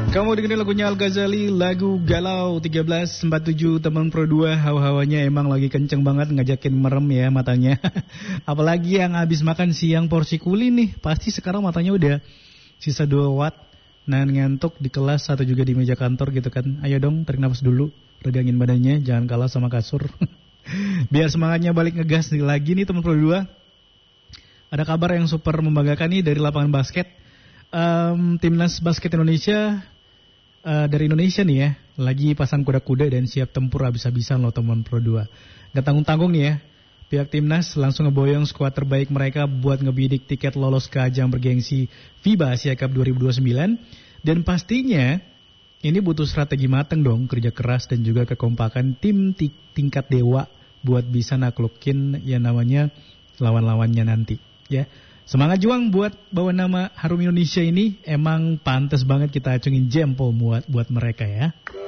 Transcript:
Kamu dengerin lagunya Al-Ghazali, lagu Galau 1347 teman Pro 2. Hawa-hawanya emang lagi kenceng banget, ngajakin merem ya matanya. Apalagi yang habis makan siang porsi kuli nih, pasti sekarang matanya udah sisa 2 watt. Nah, ngantuk di kelas atau juga di meja kantor gitu kan. Ayo dong, tarik nafas dulu, regangin badannya, jangan kalah sama kasur. Biar semangatnya balik ngegas lagi nih teman Pro 2. Ada kabar yang super membanggakan nih dari lapangan basket. Timnas basket Indonesia dari Indonesia nih ya, lagi pasang kuda-kuda dan siap tempur habis-habisan loh teman Pro 2. Gak tanggung-tanggung nih ya, pihak timnas langsung ngeboyong skuad terbaik mereka buat ngebidik tiket lolos ke ajang bergengsi FIBA Asia Cup 2029. Dan pastinya ini butuh strategi matang dong, kerja keras dan juga kekompakan tim tingkat dewa buat bisa naklukin yang namanya lawan-lawannya nanti ya. Semangat juang buat bawa nama harum Indonesia ini, emang pantas banget kita acungin jempol buat mereka ya.